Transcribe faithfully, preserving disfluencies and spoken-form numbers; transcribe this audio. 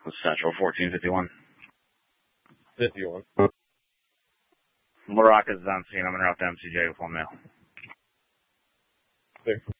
Central fourteen fifty-one. fifty-one. Larocca is on scene. I'm going to route to M C J with one mail. Six.